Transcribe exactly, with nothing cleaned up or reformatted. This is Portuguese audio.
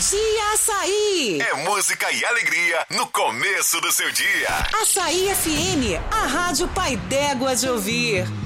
Dia Açaí. É música e alegria no começo do seu dia. Açaí F M, a rádio pai d'égua de ouvir.